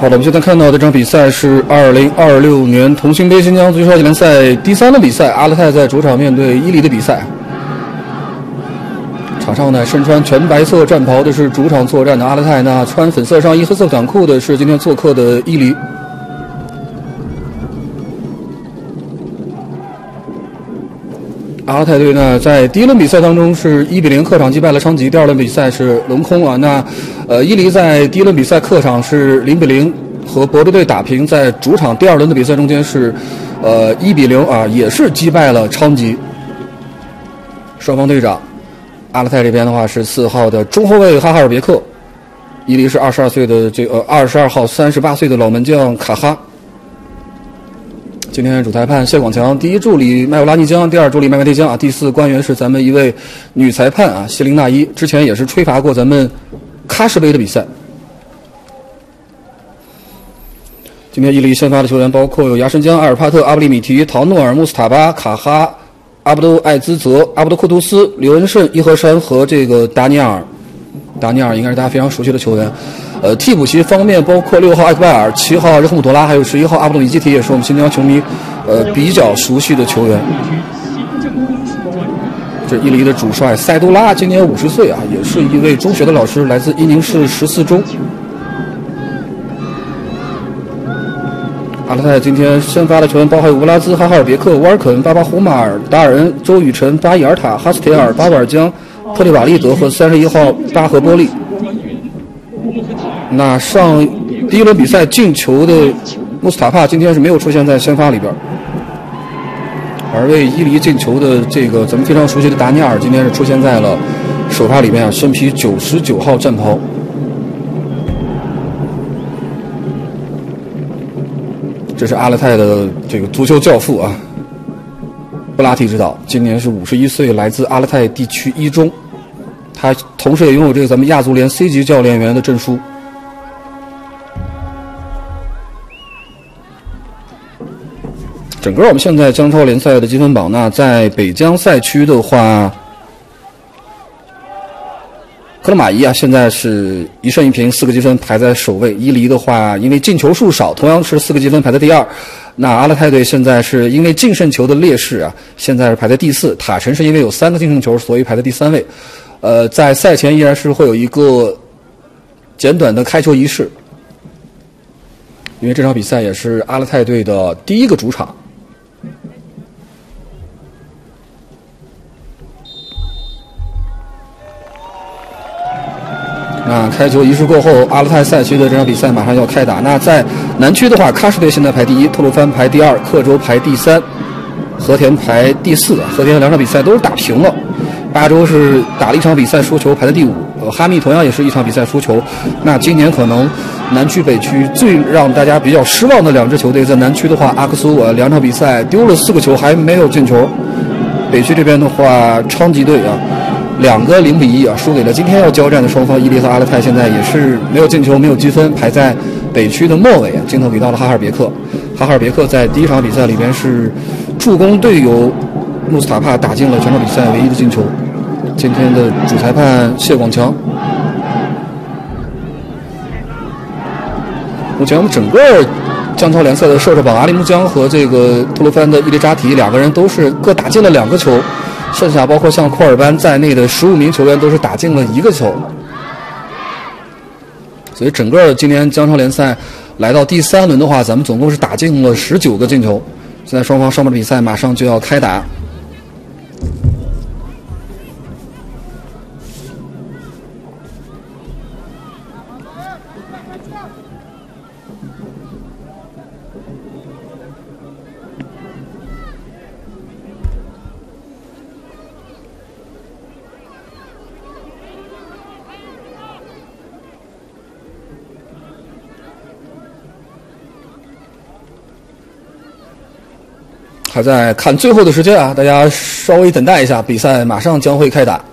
好的，我们现在看到的这场比赛是2026年同心杯新疆足球超级联赛第3轮比赛，阿勒泰在主场面对伊犁的比赛。场上呢，身穿全白色战袍的是主场作战的阿勒泰，那穿粉色上衣、黑色短裤的是今天做客的伊犁。阿勒泰队呢，在第1轮比赛当中是1比0客场击败了昌吉，第2轮比赛是轮空啊。那伊犁在第1轮比赛客场是0比0和博德队打平，在主场第2轮的比赛中间是1比0啊，也是击败了昌吉。双方队长，阿勒泰这边的话是4号的中后卫哈哈尔别克，伊犁是22岁的22号38岁的老门将卡哈。今天主裁判谢广强，第1助理麦乌拉尼江，第2助理麦麦蒂江啊，第4官员是咱们一位女裁判啊，谢琳娜伊，之前也是吹罚过咱们喀什杯的比赛。今天伊犁先发的球员包括有牙申江、埃尔帕特、阿布利米提、陶诺尔、穆斯塔巴、卡哈、阿布都艾兹泽、阿布都库图斯、刘恩胜、伊和山和这个达尼尔。达尼尔应该是大家非常熟悉的球员。替补席方面包括6号艾克拜尔、7号热赫姆多拉，还有11号阿布杜里基提，也是我们新疆球迷比较熟悉的球员。这伊犁的主帅塞杜拉今年50岁啊，也是一位中学的老师，来自伊宁市14中。阿勒泰今天先发的球员包含乌拉兹、哈哈尔别克、沃尔肯、巴巴胡马尔、达尔恩、周雨辰、巴伊尔塔、哈斯铁尔、巴瓦尔江、特里瓦利德和31号巴赫波利。那上第1轮比赛进球的穆斯塔帕今天是没有出现在先发里边，而为伊犁进球的这个咱们非常熟悉的达尼尔今天是出现在了首发里面啊，身披99号战袍。这是阿勒泰的这个足球教父啊，布拉提指导，今年是51岁，来自阿勒泰地区1中，他同时也拥有这个咱们亚足联 C 级教练员的证书。整个我们现在江超联赛的积分榜呢，在北疆赛区的话，克勒马伊啊现在是1胜1平4个积分排在首位，伊犁的话因为进球数少，同样是4个积分排在第2。那阿勒泰队现在是因为净胜球的劣势啊，现在是排在第4。塔城是因为有3个净胜球，所以排在第3位。在赛前依然是会有一个简短的开球仪式，因为这场比赛也是阿勒泰队的第1个主场。那开球仪式过后，阿勒泰赛区的这场比赛马上要开打。那在南区的话，喀什队现在排第1，吐鲁番排第2，克州排第3，和田排第4。和田的2场比赛都是打平了。巴州是打了1场比赛输球，排在第5。哈密同样也是1场比赛输球。那今年可能南区北区最让大家比较失望的2支球队，在南区的话，阿克苏2场比赛丢了4个球，还没有进球。北区这边的话，昌吉队啊，2个0比1啊，输给了今天要交战的双方伊犁和阿勒泰，现在也是没有进球，没有积分，排在北区的末尾。镜头给到了哈哈尔别克，哈哈尔别克在第1场比赛里边是助攻队友穆斯塔帕打进了全场比赛唯一的进球。今天的主裁判谢广强。目前我们整个江超联赛的射手榜，阿里木江和这个吐鲁番的伊利扎提2个人都是各打进了2个球，剩下包括像库尔班在内的15名球员都是打进了1个球。所以整个今年江超联赛来到第3轮的话，咱们总共是打进了19个进球。现在双方上半比赛马上就要开打。还在看最后的时间啊，大家稍微等待一下，比赛马上将会开打。